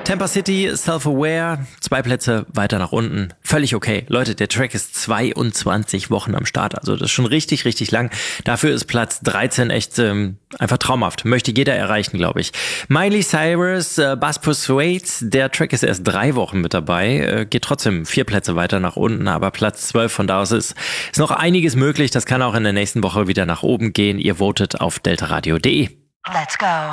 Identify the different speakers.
Speaker 1: Tampa City, Self-Aware, 2 Plätze weiter nach unten. Völlig okay. Leute, der Track ist 22 Wochen am Start. Also das ist schon richtig, richtig lang. Dafür ist Platz 13 echt einfach traumhaft. Möchte jeder erreichen, glaube ich. Miley Cyrus, Buzz Persuade, der Track ist erst 3 Wochen mit dabei. Geht trotzdem 4 Plätze weiter nach unten, aber Platz 12 von da aus ist noch einiges möglich. Das kann auch in der nächsten Woche wieder nach oben gehen. Ihr votet auf deltaradio.de.
Speaker 2: Let's go.